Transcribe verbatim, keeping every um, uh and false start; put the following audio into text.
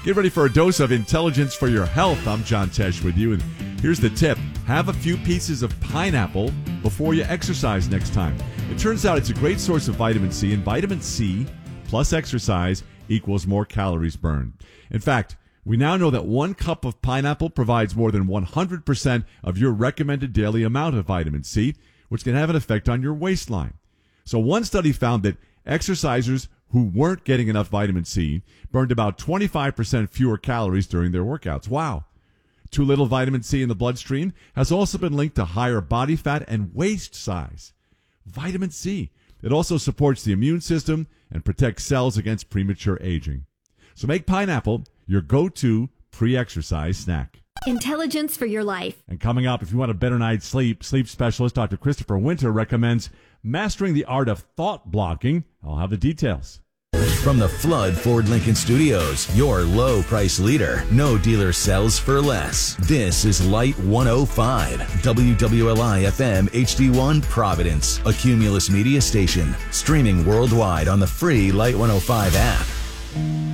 Get ready for a dose of intelligence for your health. I'm John Tesh with you, and here's the tip. Have a few pieces of pineapple before you exercise next time. It turns out it's a great source of vitamin C, and vitamin C plus exercise equals more calories burned. In fact, we now know that one cup of pineapple provides more than one hundred percent of your recommended daily amount of vitamin C, which can have an effect on your waistline. So one study found that exercisers who weren't getting enough vitamin C burned about twenty-five percent fewer calories during their workouts. Wow. Too little vitamin C in the bloodstream has also been linked to higher body fat and waist size. Vitamin C. It also supports the immune system and protects cells against premature aging. So make pineapple your go-to pre-exercise snack. Intelligence for your life. And coming up, if you want a better night's sleep, sleep specialist Doctor Christopher Winter recommends mastering the art of thought blocking. I'll have the details. From the Flood Ford Lincoln Studios, your low price leader. No dealer sells for less. This is Light one oh five, W W L I F M H D one Providence, a Cumulus media station, streaming worldwide on the free Light one oh five app.